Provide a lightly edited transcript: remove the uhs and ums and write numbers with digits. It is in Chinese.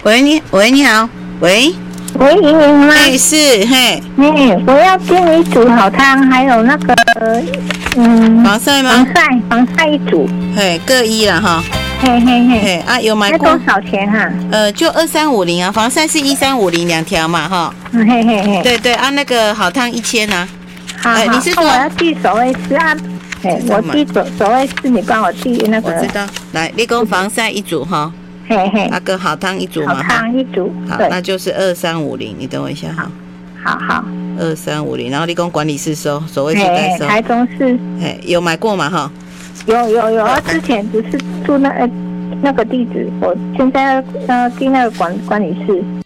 喂，你好，喂， 喂，莹莹吗？ 是，嘿， 我要订一组好汤，还有那个， 防晒吗？ 防晒一组， 嘿，各一啦哈，嘿，啊，有买过？ 那多少钱哈？ 就2350啊，防晒是1350，2条嘛哈，对啊，那个好汤1000啊， 好， 你是说我要记手位师啊？我记手位师，你帮我记那个。 我知道，来，你讲防晒一组哈。那个好汤一组嘛， 好汤一组， 好，那就是2350，你等我一下哈。 好 ，2350，然后你跟管理室收，所谓是代收。 台中市。 有买过嘛哈？ 有，之前只是住那个地址，我现在要订那个管理室。